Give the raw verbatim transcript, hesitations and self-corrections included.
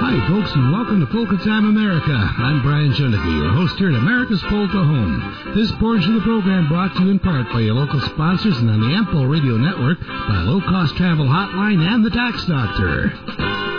Hi, folks, and welcome to Polka Time America. I'm Brian Schoeneke, your host here at America's Polka Home. This portion of the program brought to you in part by your local sponsors and on the Ample Radio Network by Low Cost Travel Hotline and the Tax Doctor.